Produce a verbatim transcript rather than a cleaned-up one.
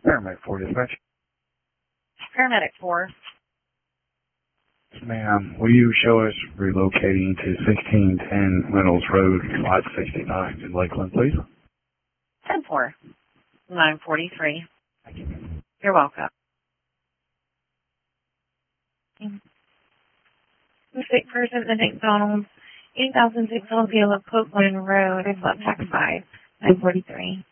Paramedic four dispatch. Paramedic four. Ma'am, will you show us relocating to sixteen ten Reynolds Road, lot sixty-nine in Lakeland, please? ten four. nine forty-three. Thank you. You're welcome. Mistake person at McDonald's, eight thousand six hundred Copeland Road, left backside, nine forty-three.